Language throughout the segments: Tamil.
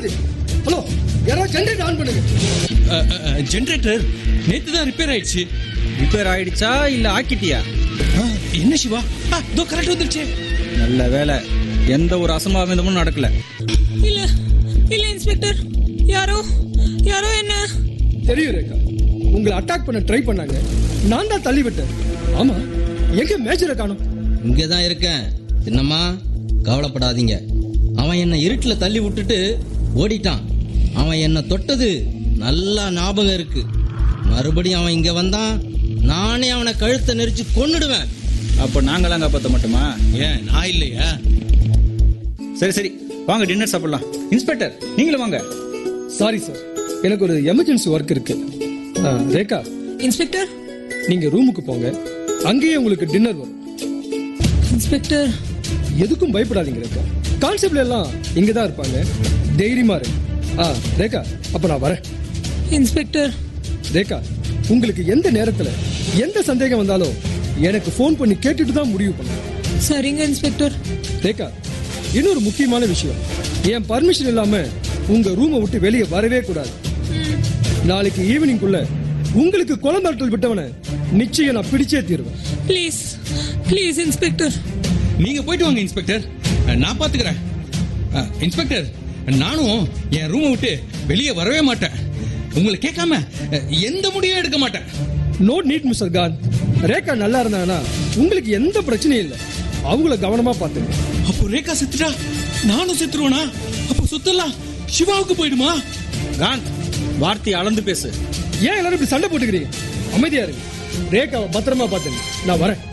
என்னது? ஹலோ, யாராவது ஜெனரேட்டர் ஆன் பண்ணுங்க. ஜெனரேட்டர் நேத்து தான் ரிப்பேர் ஆயிடுச்சு. ரிப்பேர் ஆயிடுச்சா இல்ல ஆக்கிட்டியா? என்ன சிவா? இதோ கரெக்ட் வந்துருச்சு. நல்ல வேலை, எந்த ஒரு அசம்பாவிதமும் நடக்கல. இல்ல இல்ல இன்ஸ்பெக்டர், யாரோ என்ன தெரியும் ரேகா, உங்களை அட்டாக் பண்ண ட்ரை பண்ணாங்க. நான் தான் தள்ளி விட்டேன். ஆமா, எங்க மேஜரை காணோம்? இங்கதான் இருக்கேன். என்னம்மா கவலைப்படாதீங்க. அவன் என்ன இருட்டுல தள்ளி விட்டுட்டு ஓடிட்டான். அவன் என்ன தொட்டது நல்லா ஞாபகம் இருக்கு. மறுபடியும் அவன் இங்க வந்தான், நானே அவனை கழுத்தை நெரிச்சு கொன்னுடுவேன். அப்ப நாங்களாம் காப்பாற்ற மாட்டோமா? ஏன் நான் இல்லையா? சரி சரி, வாங்க டின்னர் சாப்பிடலாம். இன்ஸ்பெக்டர் நீங்களும் வாங்க. சாரி சார், எனக்கு ஒரு எமர்ஜென்சி ஒர்க் இருக்கு. ரேகா, இன்ஸ்பெக்டர். நீங்க ரூமுக்கு போங்க, அங்கேயே உங்களுக்கு டின்னர் வரும். இன்ஸ்பெக்டர், எதுக்கும் பயப்படாதீங்க ரேகா. கான்ஸ்டபிள் எல்லாம் இங்கதான் இருப்பாங்க. தைரியமா இரு. ரேகா, அப்ப நான் வரேன். இன்ஸ்பெக்டர். ரேகா, உங்களுக்கு எந்த நேரத்துல எந்த சந்தேகம் வந்தாலும் எனக்கு போன் பண்ணி கேட்டுட்டு தான் முடிவு பண்ணுங்க. சரிங்க இன்ஸ்பெக்டர். ரேகா, இன்னொரு முக்கியமான விஷயம், என் பர்மிஷன் இல்லாம உங்க ரூமை விட்டு வெளியே வரவே கூடாது. நாளைக்கு ஈவினிங்குள்ள உங்களுக்கு கொலை மிரட்டல் விட்டவனை நிச்சயம் நான் பிடிச்சே தீருவேன். Please please inspector. நீங்க போயிட்டு வாங்க இன்ஸ்பெக்டர், நான் பாத்துக்கிறேன். இன்ஸ்பெக்டர், நானும் என் ரூமை விட்டு வெளியே வரவே மாட்டேன். உங்களை கேட்காம எந்த முடிவும் எடுக்க மாட்டேன். No need mister Khan. Rekha நல்லா இருந்தாங்கன்னா உங்களுக்கு எந்த பிரச்சனையும் இல்லை. அவங்கள கவனமா பாத்துங்க. அப்போ ரேகா செத்துட்டா நானும் செத்துருவேனா? அப்போ சொத்தெல்லாம் சிவாவுக்கு போயிடுமா? காந்த், வார்த்தையை அளந்து பேசு. ஏன் எல்லாரும் இப்படி சண்டை போட்டுக்கிறீங்க? அமைதியா இருங்க. ரேகாவை பத்திரமா பாத்துங்க. நான் வரேன்.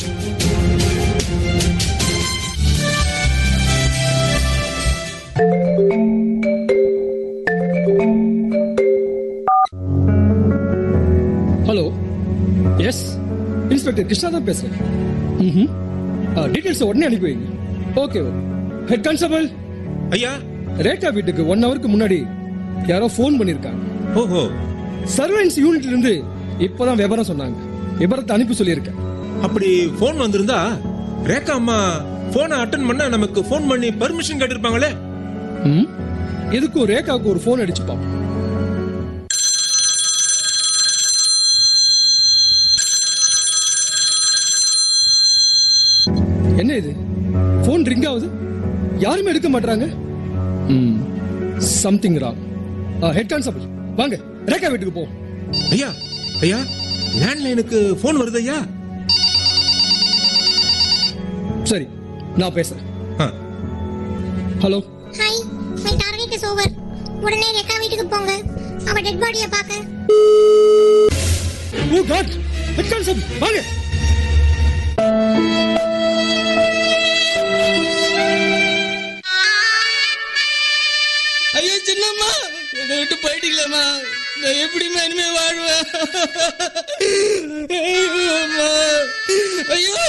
ஹலோ, எஸ், இன்ஸ்பெக்டர் கிருஷ்ணா தான் பேசுறேன். டீடைல்ஸ் உடனே அனுப்பி வைங்க. Okay okay. ஹெட் கான்ஸ்டபிள் ஐயா. ரேகா வீட்டுக்கு 1 ஹவருக்கு முன்னாடி யாரோ போன் பண்ணிருக்காங்க. ஓஹோ. சர்வன்ஸ் யூனிட்ல இருந்து இப்பதான் விவரம் சொன்னாங்க. விவரத்தை அனுப்பி சொல்லியிருக்கேன். அப்படி போன் வந்திருந்தா ரேகா அம்மா போனை அட்டன் பண்ண நமக்கு போன் பண்ணி பர்மிஷன் கேட்டிருப்பாங்களே. எதுக்கும் ரேகாவுக்கு ஒரு போன் அடிச்சு பாப்போம். என்ன இது, போன் ரிங் ஆகுது, யாருமே எடுக்க மாட்டாங்க. Something wrong. ஹெட் கான்ஸ்டபிள் வாங்க, ரேகா வீட்டுக்கு போ. ஐயா ஐயா, லேண்ட்லைனுக்கு போன் வருது ஐயா. சரி, நான் பேசுறேன். Hello. Hi, my target is over. உடனே ரேகா வீட்டுக்கு போங்க, அவ டெட் பாடியை பார்க்க. ஓ காட், ஹெட் கான்ஸ்டபிள் வாங்க. ஐயோ சின்னம்மா, என்னை விட்டு போயிட்டீங்களேம்மா. நான் எப்படிமா இனிமே வாழ்வேன்? ஐயோ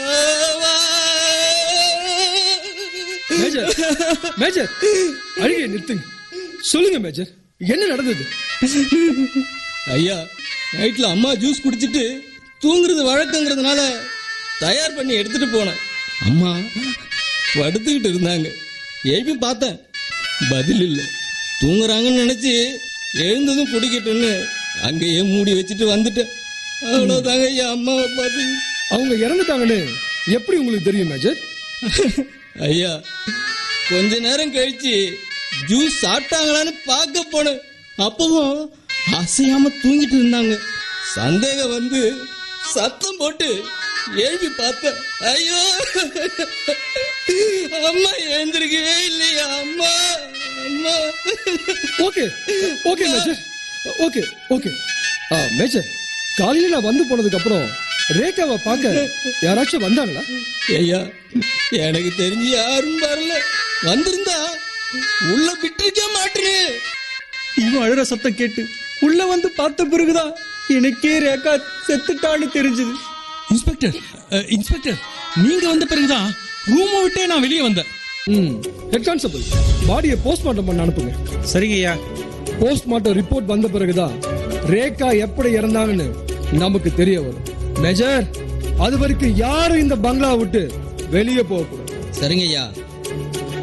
மேஜர், மேஜர், அழுகையை நிறுத்துங்க. சொல்லுங்க மேஜர், என்ன நடந்தது? ஐயா, நைட்ல அம்மா ஜூஸ் குடிச்சிட்டு தூங்குறது வழக்கங்கிறதுனால தயார் பண்ணி எடுத்துட்டு போனேன். அம்மா படுத்துக்கிட்டு இருந்தாங்க. எழுப்பி பார்த்தேன், பதில் இல்லை. தூங்குறாங்கன்னு நினைச்சு எழுந்ததும் குடிக்கட்டும்னு அங்கேயே மூடி வச்சுட்டு வந்துட்டேன். அவ்வளவுதாங்க ஐயா அம்மாவை பார்த்து. அவங்க இறந்துட்டாங்கன்னு எப்படி உங்களுக்கு தெரியும் மேஜர்? ஐயா, கொஞ்ச நேரம் கழிச்சு ஜூஸ் சாப்பிட்டாங்களான்னு பார்க்க போனேன். அப்பவும் அசையாம தூங்கிட்டு இருந்தாங்க. சந்தேகம் வந்து சத்தம் போட்டு எழுப்பி பார்த்தேன். ஐயோ, அம்மா எழுந்திருக்கவே இல்லையா? அம்மா அம்மா. Okay okay major, okay okay. Major, காலையில நான் வந்து போனதுக்கு அப்புறம் ரேகாவை பார்க்க யாராச்சும் வந்தாங்களா? ஐயா, எனக்கு தெரிஞ்சு யாரும் வரல. வந்திருந்தா உள்ள விட்டுருக்க மாட்டேனே. இவன் அழுற சத்தம் கேட்டு உள்ள வந்து பார்த்த பிறகுதான் எனக்கே ரேகா செத்துட்டான்னு தெரிஞ்சது. இன்ஸ்பெக்டர், இன்ஸ்பெக்டர், நீங்க வந்த பிறகுதான் ரூமை விட்டே நான் வெளியே வந்தேன். ஹெட் கான்ஸ்டபிள், பாடியை போஸ்ட்மார்ட்டம் பண்ண அனுப்புங்க. சரிங்க ஐயா. போஸ்ட்மார்ட்டம் ரிப்போர்ட் வந்த பிறகுதான் ரேகா எப்படி இறந்தாங்கன்னு நமக்கு தெரிய வரும். மேஜர், அது வரைக்கும் யாரும் இந்த பங்களா விட்டு வெளியே போக கூடாது. சரிங்க ஐயா.